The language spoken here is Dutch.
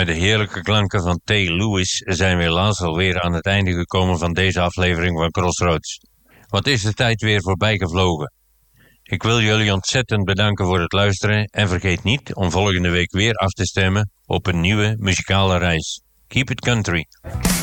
Met de heerlijke klanken van T. Lewis zijn we helaas alweer aan het einde gekomen van deze aflevering van Crossroads. Wat is de tijd weer voorbij gevlogen? Ik wil jullie ontzettend bedanken voor het luisteren en vergeet niet om volgende week weer af te stemmen op een nieuwe muzikale reis. Keep it country.